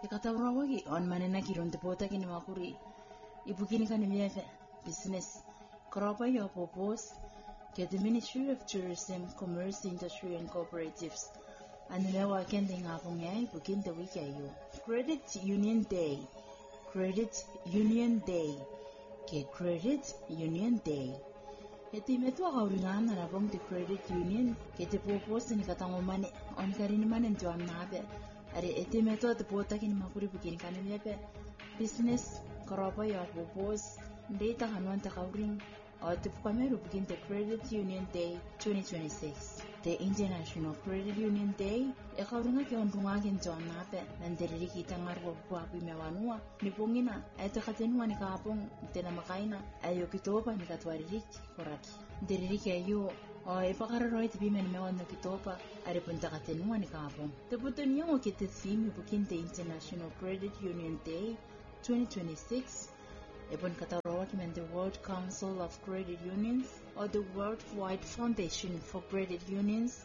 Ekataurawagi on manena kirunde pota kini makuri. Ibu kini kan miyefe business. Koropa yo propose get the Ministry of Tourism, Commerce, Industry and Cooperatives. Anulewa kende ngapunga ibu kinde wiki ayo. Credit Union Day. Credit Union Day. Ke Credit Union Day. Eti metua kauringana na bong the Credit Union ke te propose ni katangomane on karini mane njo amnabe. Are eti metua te pota kini makuri bukini kanemiyepe business. Koropa yo propose data hanuan te kauring the Pukameru begin the Credit Union Day 2026. The International Credit Union Day, ekaurunga ke ondunga kenjo nape nanderiri kita ngarwo buapi mewanua nipungina aite katenua nikapong tena makaina ayo kitopa nikatwaririk koraki. Nderiri ke ayo ipakararoy tibi mewan kitopa are punta katenua nikapong. The putonyo ke the theme begin the International Credit Union Day 2026. Ibon Katarawa Kimen the World Council of Credit Unions or the Worldwide Foundation for Credit Unions.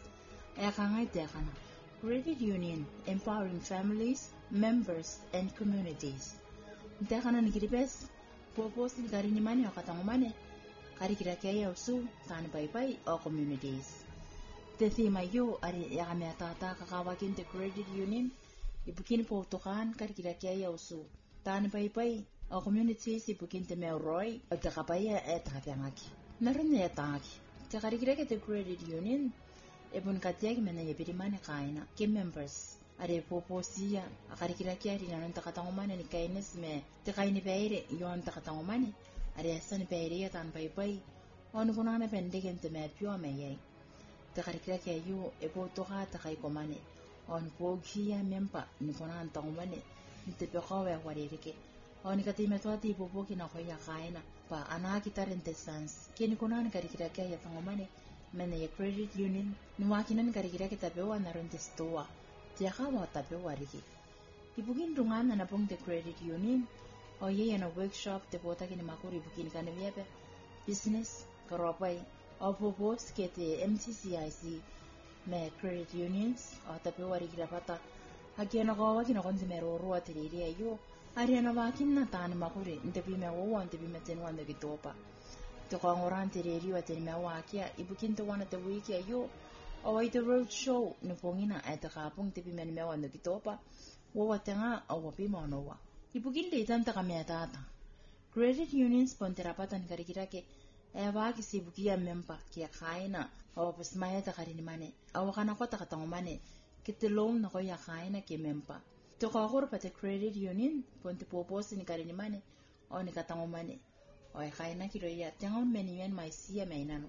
Credit Union empowering families, members, and communities. Dekana Nigiribes, purpose in Garinimani or Katamane, Karikirake Osu, Tan Pai or communities. The theme ayo Ari Yameata Kakawakin the Credit Union, Ibukin Portokan, Karikirake Osu, Tan Pai. O communities ibukin te meuroi o te kapaya e takatangaki. Narin e taki. Te karikireke te Credit Union ebun katiaki mena yebirimane kaina ke members. Are poposia a karikireke ari nanon takatangomane ni kaines me te kaini peire yon takatangomane. Are asan peire tan pai on kunana pendegen te me pio me yei. Te karikireke yu ebo toka takai komane on pogia mempa ni kunan tangomane te pekawe waririke. Oni kati metuati popo kina hoya kaina pa ana kitarente sans kini kunan karikira kaya tangomane mena ya Credit Union nuwakinan karikira kita bewa narunte stoa tiaka wa tabewa riki ibukin rungana na pong the Credit Union o ye na workshop te pota kini makuri bukin kanemiebe business karopai o popo skete MTCIC me Credit Unions o tabewa riki rapata hakiana kawa kina konti merorua tiriri ayo Ariana wakin na tani makuri ntepi mewa ntepi metenwa ndegi topa. Te kongoran tireri wa teni mewa akia ibukin te wana te wiki ayo awai te road show nupongina ay te kapong tepi mewa ndegi topa wawa tenga awapi maunowa. Ibukin te itanta kamea tata. Credit Unions ponterapatan karikirake waki si ibukia mempa kia kaina awapusmaya te karinimane awakana kota katangomane kite loan na koya kaina ke mempa. Te kakor pa te Credit Union ponte poposi ni karinimane o ni katangomane o kaina kiro ya tengon menyen maisia mainano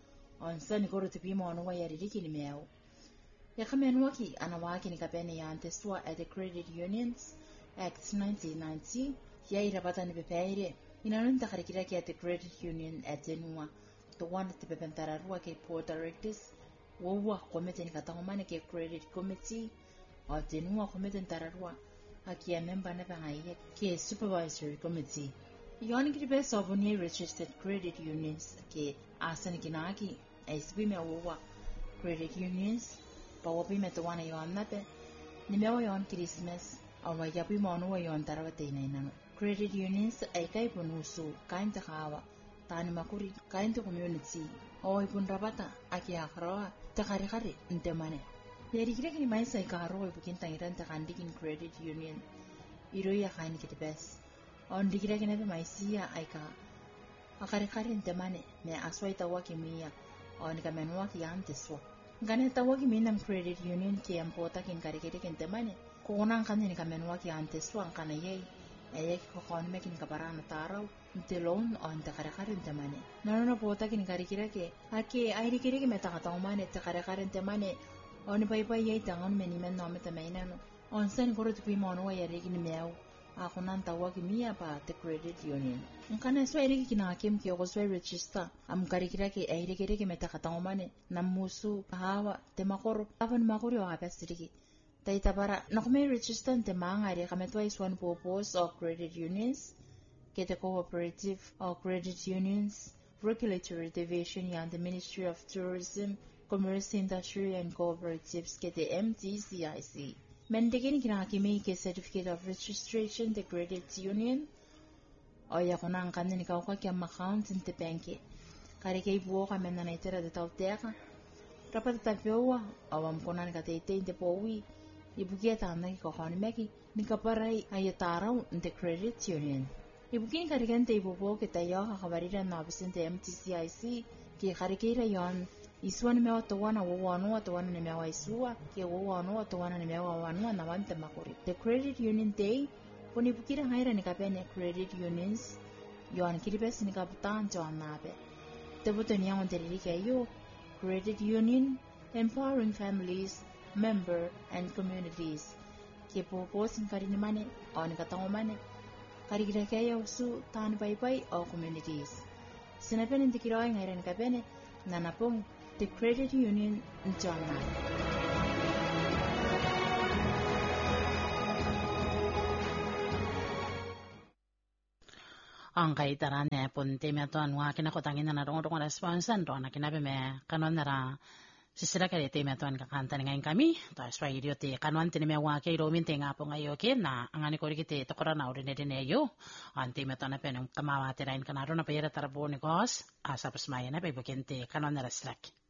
on sa ni koro te pimo ono wa yaririki ni meao ya kamenwaki anawaki ni kapene ya anteswa at the Credit Unions Act 1990 ya irapata ni pepeire inanunta karikiraki at the Credit Union at Denua the one te pepentararua ke Board Directors wawa komite ni katangomane ke Credit Committee o tenua komiten tararua akia memba na bangaye ke Supervisory Committee. Yon gribe sobuni registered credit unions ke asan kinaki SB mewa credit unions pawapi metuana yon nape ni mewa yon Christmas awa yapi mono yon tarawate inano. Credit unions ay kay punusu kain takawa tani makuri kain to community o ipun rabata akia karawa takari ntemane. Yarikira kini maisa ikaro ibukin tangiran takandikin Credit Union iroya kaini kiti bes on dikira kini pe maisia aika akari ntemane me aswa itawaki miya on kamenwa ki anteswa ngane tawaki minam Credit Union ki ampota kin karikete ntemane kuonan kanini kamenwa ki anteswa kana yei ayek kokon mekin kaparana tarau ntelon on takari ntemane nanono pota kin karikira ke ake airikira ki metakatawmane takari ntemane Oni pai yai tangon menimen nome tamainano. On sen koro tupi mono wa yariki ni meau. Ako nanta waki miya pa the Credit Union. Nkana swa iriki kinakim ki ako swa register. Am karikira ki airikiri metakatangomane. Namusu kahawa te makoro. Apan makoro wa kapesiriki. Taita para nakume register te mangari kametwa iswan popos of credit unions. Kete cooperative or credit unions. Regulatory Division yan the Ministry of Tourism, Commerce, Industry and Cooperatives ke the MTCIC. Mendegini kina kimei ke certificate of registration the credit union. O ya kona ngkane ni kauka kia account in te banki. Kare kei buoka mena na itera de tau teka. Rapa te tapioa o wa mkona ni ka teitei te powi. Ibukia tanda ki kohoni meki ni ka parai ai tarau in the credit union. Ibukin kare kente ibubo ke tayoha kabarira na abisente MTCIC ki kare keira yon isua ni mewa tawana wawanua tawana ni mewa isua ki wawanua tawana ni mewa wanua na wante makuri. The credit union day poni bukira ngaira ni kapene credit unions yon kiribes ni kaputan joan nabe. Te buto ni yangon teririka yo credit union empowering families, member and communities. Ki po sin kari ni mane o ni katango mane kari kira kaya usu tani pai o communities. Sinapene ntikirawa ngaira ni kapene nanapong the credit union joan nabe. Ang kaitarane punti me tuan wa kina kotangin na rong responsan ro na kinabe me kanon nara sisira kare te me tuan ka kanta ngayon kami to aswa idio te kanon tin me wa ke ro min te nga po ngayo ke na angani ko rikite to kora na uri ne yo anti me tuan pe nang tamawa te rain kanaro na pera tarbo ni gos asa pasmaya na pe bukente kanon nara slak